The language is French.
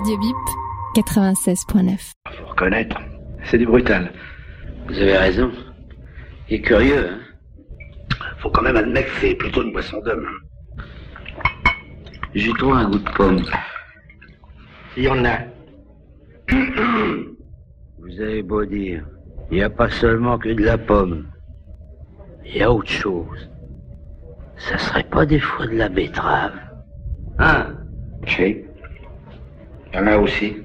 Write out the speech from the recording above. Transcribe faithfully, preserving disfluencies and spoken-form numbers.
Radio Bip, quatre-vingt-seize point neuf. Faut reconnaître, c'est du brutal. Vous avez raison. Il est curieux, hein. Faut quand même admettre que c'est plutôt une boisson d'homme. J'ai trouvé un goût de pomme. Il y en a. Vous avez beau dire, il n'y a pas seulement que de la pomme. Il y a autre chose. Ça serait pas des fois de la betterave? Hein? Si. Il y en a aussi.